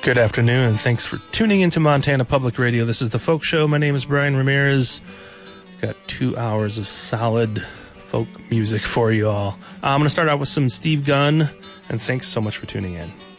Good afternoon. Thanks for tuning into Montana Public Radio. This is The Folk Show. My name is Brian Ramirez. Got 2 hours of solid folk music for you all. I'm going to start out with some Steve Gunn, and thanks so much for tuning in.